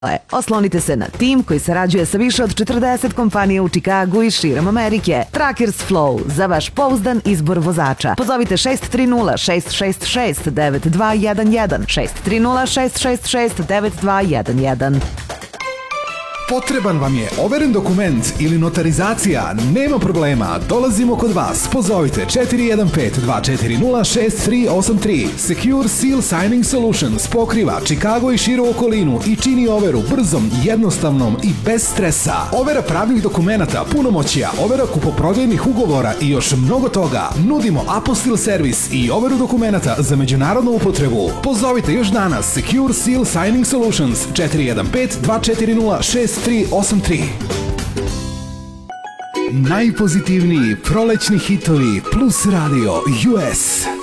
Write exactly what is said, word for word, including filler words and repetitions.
Oslonite se na tim koji sarađuje sa više od četrdeset kompanija u Čikagu i širom Amerike. Truckers Flow, za vaš pouzdan izbor vozača. Pozovite šest tri nula šest šest šest devet dva jedan jedan, šest tri nula šest šest šest devet dva jedan jedan. Potreban vam je overen dokument ili notarizacija? Nema problema, dolazimo kod vas. Pozovite četiri jedan pet dva četiri nula šest tri osam tri. Secure Seal Signing Solutions pokriva Čikago i širu okolinu i čini overu brzom, jednostavnom i bez stresa. Overa pravnih dokumenata, punomoćja, overa kupoprodajnih ugovora i još mnogo toga. Nudimo apostil servis i overu dokumenata za međunarodnu upotrebu. Pozovite još danas Secure Seal Signing Solutions četiri jedan pet dva četiri nula šest tri osam tri. Najpozitivniji prolećni hitovi Plus Radio U S.